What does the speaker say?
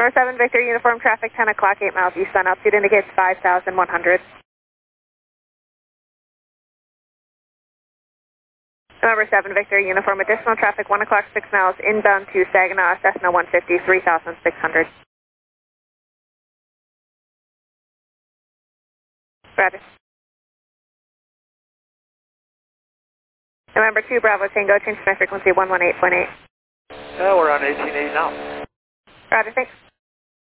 Number 7 Victor, uniform traffic 10 o'clock, 8 miles east on altitude indicates 5,100. Number 7 Victor, uniform additional traffic 1 o'clock, 6 miles inbound to Saginaw, Cessna 150, 3,600. Roger. November 2 Bravo Tango, change my frequency 118.8. We're on 1880 now. Roger, thanks.